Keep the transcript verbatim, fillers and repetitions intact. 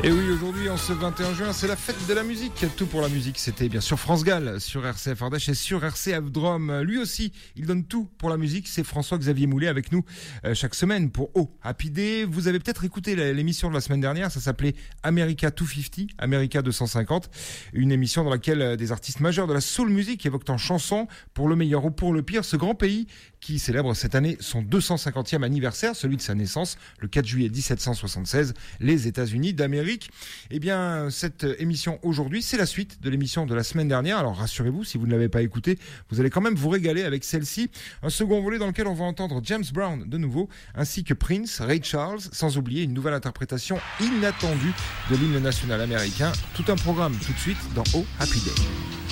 Et oui, aujourd'hui, en ce vingt et un juin, c'est la fête de la musique. Tout pour la musique, c'était bien sûr France Gall sur R C F Ardèche et sur R C F Drôme. Lui aussi, il donne tout pour la musique. C'est François-Xavier Moulet avec nous euh, chaque semaine pour Oh Happy Day. Vous avez peut-être écouté l'émission de la semaine dernière. Ça s'appelait America deux cent cinquante, America deux cent cinquante. Une émission dans laquelle des artistes majeurs de la soul music évoquent en chanson, pour le meilleur ou pour le pire, ce grand pays qui célèbre cette année son deux cent cinquantième anniversaire, celui de sa naissance, le quatre juillet dix-sept cent soixante-seize, les États-Unis d'Amérique. Eh bien, cette émission aujourd'hui, c'est la suite de l'émission de la semaine dernière. Alors rassurez-vous, si vous ne l'avez pas écoutée, vous allez quand même vous régaler avec celle-ci. Un second volet dans lequel on va entendre James Brown de nouveau, ainsi que Prince, Ray Charles, sans oublier une nouvelle interprétation inattendue de l'hymne national américain. Tout un programme tout de suite dans Oh Happy Day.